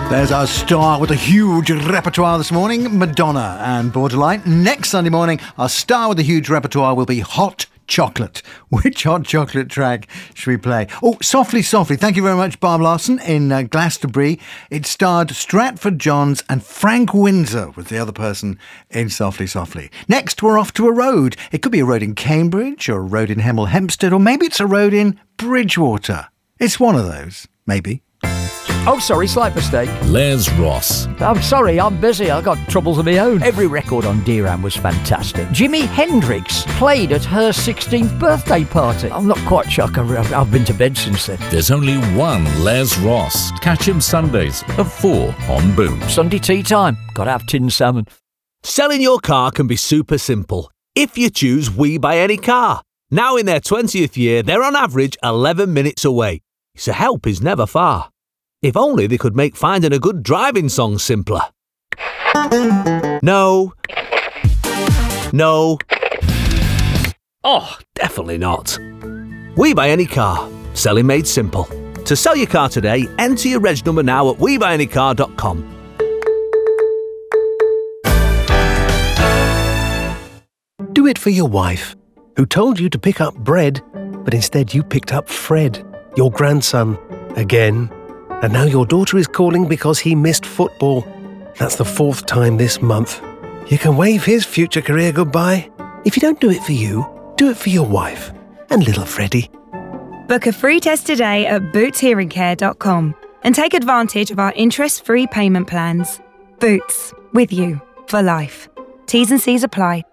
There's our star with a huge repertoire this morning, Madonna and Borderline. Next Sunday morning, our star with a huge repertoire will be Hot Chocolate. Which Hot Chocolate track should we play? Oh, Softly, Softly. Thank you very much, Barb Larson in Glastonbury. It starred Stratford Johns and Frank Windsor was the other person in Softly, Softly. Next, we're off to a road. It could be a road in Cambridge or a road in Hemel Hempstead, or maybe it's a road in Bridgewater. It's one of those, maybe. Oh, sorry, slight mistake. Les Ross. I'm sorry, I'm busy. I've got troubles of my own. Every record on Deram was fantastic. Jimi Hendrix played at her 16th birthday party. I'm not quite sure. I've been to bed since then. There's only one Les Ross. Catch him Sundays at 4 on Boom. Sunday tea time. Gotta have tin salmon. Selling your car can be super simple if you choose We Buy Any Car. Now in their 20th year, they're on average 11 minutes away, so help is never far. If only they could make finding a good driving song simpler. No. Oh, definitely not. We Buy Any Car. Selling made simple. To sell your car today, enter your reg number now at webuyanycar.com. Do it for your wife, who told you to pick up bread, but instead you picked up Fred, your grandson, again. And now your daughter is calling because he missed football. That's the 4th time this month. You can wave his future career goodbye. If you don't do it for you, do it for your wife and little Freddie. Book a free test today at bootshearingcare.com and take advantage of our interest-free payment plans. Boots, with you for life. T's and C's apply.